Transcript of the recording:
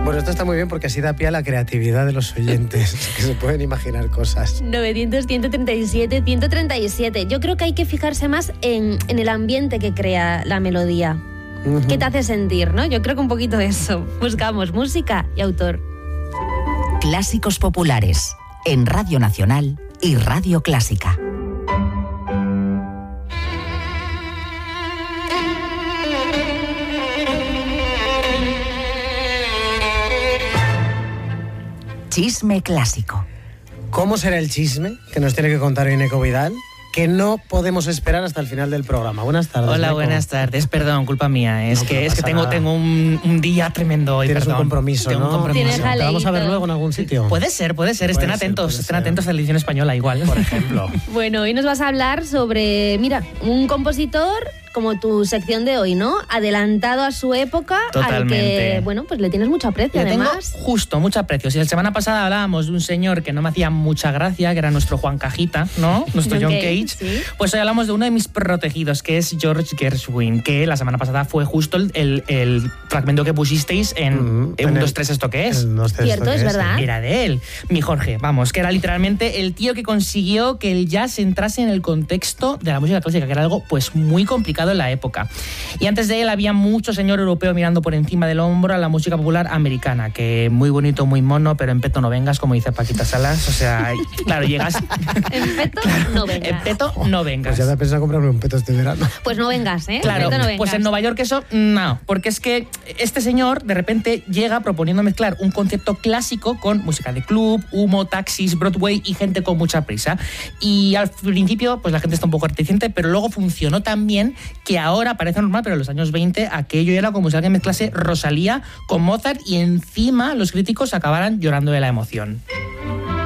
Bueno, esto está muy bien porque así da pie a la creatividad de los oyentes, que se pueden imaginar cosas. 900-137-137. Yo creo que hay que fijarse más en el ambiente que crea la melodía. ¿Qué te hace sentir, no? Yo creo que un poquito de eso. Buscamos música y autor. Clásicos populares, en Radio Nacional y Radio Clásica. Chisme clásico. ¿Cómo será el chisme que nos tiene que contar hoy Neko Vidal? Que no podemos esperar hasta el final del programa. Buenas tardes. Hola, Neko. buenas tardes. Perdón, culpa mía. Es No, que nada. tengo un día tremendo hoy. Tienes perdón. un compromiso, Tengo ¿no? un compromiso. Tienes ¿Te vamos a ver jaleíto. luego en algún sitio? Puede ser. Estén atentos a la edición española igual. Por ejemplo. Bueno, hoy nos vas a hablar sobre, mira, un compositor como tu sección de hoy, ¿no? Adelantado a su época, Totalmente. al que, bueno, pues le tienes mucho aprecio, Le tengo además. justo mucho aprecio. Si la semana pasada hablábamos de un señor que no me hacía mucha gracia, que era nuestro Juan Cajita, ¿no? Nuestro John Cage. Sí. Pues hoy hablamos de uno de mis protegidos, que es George Gershwin, que la semana pasada fue justo el fragmento que pusisteis en un 2, 3, ¿esto qué es? Cierto, es verdad. Era de él, mi Jorge, vamos, que era literalmente el tío que consiguió que el jazz entrase en el contexto de la música clásica, que era algo pues muy complicado en la época. Y antes de él había mucho señor europeo mirando por encima del hombro a la música popular americana, que muy bonito, muy mono, pero en peto no vengas, como dice Paquita Salas, o sea, claro, llegas... En peto no vengas. En peto no vengas. Pues ya te pensado comprarme un peto este verano. Pues no vengas, ¿eh? Claro, En peto no vengas. pues en Nueva York eso, no, porque es que este señor de repente llega proponiendo mezclar un concepto clásico con música de club, humo, taxis, Broadway y gente con mucha prisa. Y al principio, pues la gente está un poco reticente, pero luego funcionó tan bien que ahora parece normal, pero en los años 20 aquello era como si alguien mezclase Rosalía con Mozart y encima los críticos acabaran llorando de la emoción.